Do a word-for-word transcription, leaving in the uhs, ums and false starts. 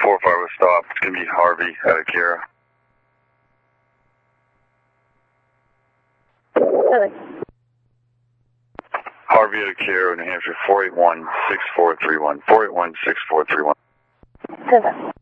four five will stop. It's going to be Harvey out of Kira. Okay. Harvey out of Kira, New Hampshire, four eight one, six four three one. four eight one, six four three one. Perfect.